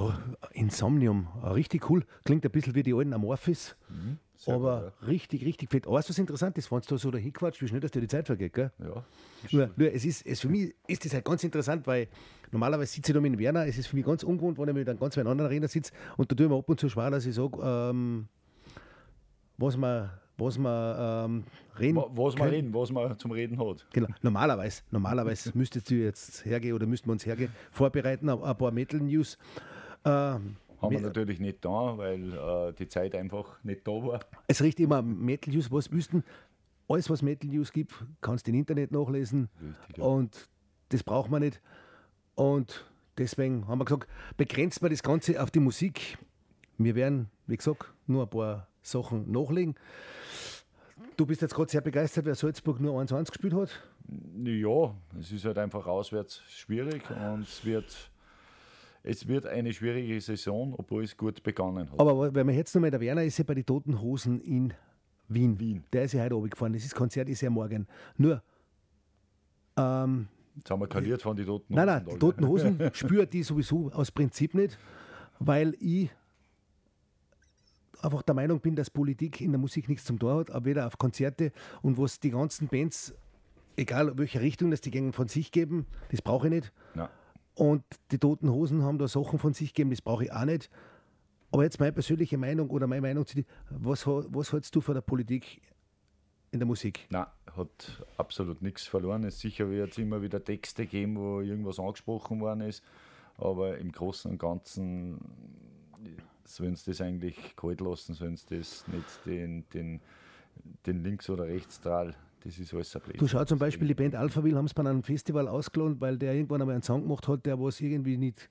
Ja, Insomnium, richtig cool. Klingt ein bisschen wie die alten Amorphis, aber gut, richtig, richtig fett. Weißt du, was interessant ist, wenn du da so dahin quatscht, wie schnell dass dir die Zeit vergeht, gell? ja. Für mich ist das halt ganz interessant, weil normalerweise sitze ich da mit dem Werner, es ist für mich ganz ungewohnt, wenn ich mit einem ganz anderen Arena sitze und da tue ich mir ab und zu schwer, dass ich sage, was wir reden Was man können. reden, was man zum Reden hat. Genau. Normalerweise müsstest du jetzt hergehen oder müssten wir uns hergehen, vorbereiten, ein paar Metal-News. Haben wir natürlich nicht da, weil die Zeit einfach nicht da war. Es riecht immer Metal News, was wüssten. Alles, was Metal News gibt, kannst du im Internet nachlesen. Richtig, ja. Und das braucht man nicht. Und deswegen haben wir gesagt, begrenzt man das Ganze auf die Musik. Wir werden, wie gesagt, nur ein paar Sachen nachlegen. Du bist jetzt gerade sehr begeistert, wer Salzburg nur 1-1 gespielt hat. Ja, es ist halt einfach auswärts schwierig und es wird eine schwierige Saison, obwohl es gut begonnen hat. Aber wenn man jetzt nochmal, der Werner ist ja bei den Toten Hosen in Wien. Wien. Der ist ja heute runtergefahren. Das Konzert ist ja morgen. Nur, Jetzt haben wir verliert von den Toten nein, Hosen. die Toten Hosen spüre die sowieso aus Prinzip nicht, weil ich einfach der Meinung bin, dass Politik in der Musik nichts zum Tor hat, aber weder auf Konzerte und was die ganzen Bands, egal welche Richtung, dass die gegen von sich geben, das brauche ich nicht. Ja. Und die Toten Hosen haben da Sachen von sich gegeben, das brauche ich auch nicht. Aber jetzt meine persönliche Meinung oder meine Meinung zu dir, was hältst du von der Politik in der Musik? Nein, hat absolut nichts verloren. Es sicher wird es immer wieder Texte geben, wo irgendwas angesprochen worden ist, aber im Großen und Ganzen sollen sie das eigentlich kalt lassen, sollen sie das nicht den Links- oder Rechtsstrahl, das ist alles ein Blödsinn. Du schau zum Beispiel, die Band Alphaville haben es bei einem Festival ausgeladen, weil der irgendwann einmal einen Song gemacht hat, der was irgendwie nicht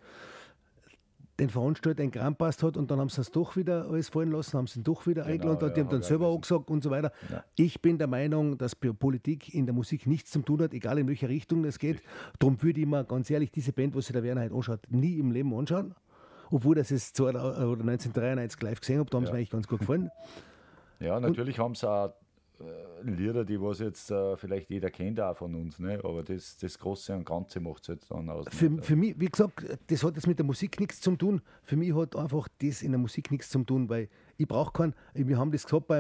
den Veranstalter in Kram passt hat und dann haben sie es doch wieder alles fallen lassen, haben sie ihn doch wieder eingeladen, ja, die haben dann hab ich selber auch angesagt und so weiter. Ja. Ich bin der Meinung, dass Politik in der Musik nichts zu tun hat, egal in welche Richtung das geht. Darum würde ich mir ganz ehrlich diese Band, was sich der Werner heute anschaut, nie im Leben anschauen. Obwohl das es 1993 live gesehen habe, da haben sie mir eigentlich ganz gut gefallen. Ja, natürlich haben sie auch Lieder, die was jetzt vielleicht jeder kennt auch von uns, ne? Aber das Große und Ganze macht es jetzt dann aus. Für mich, wie gesagt, das hat jetzt mit der Musik nichts zu tun. Für mich hat einfach das in der Musik nichts zu tun, weil ich brauche keinen, wir haben das gehabt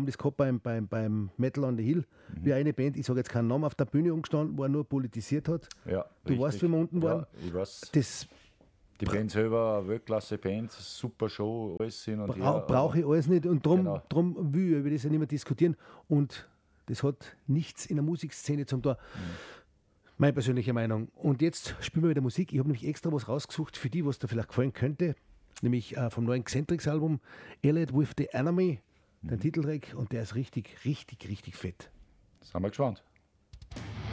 beim Metal on the Hill, wie eine Band, ich sage jetzt keinen Namen, auf der Bühne umgestanden, wo er nur politisiert hat. Ja, Du richtig. weißt, wie wir unten waren? Ja, ich weiß. Das Die Band selber, eine Weltklasse-Band, super Show, alles hin und her. brauche ich alles nicht und drum Genau. will ich über das ja nicht mehr diskutieren und das hat nichts in der Musikszene zum Tor. Meine persönliche Meinung. Und jetzt spielen wir wieder Musik. Ich habe nämlich extra was rausgesucht für die, was dir vielleicht gefallen könnte, nämlich vom neuen Xentrix-Album Allied with the Enemy, den Titeltrack, und der ist richtig, richtig, richtig fett. Sind wir gespannt.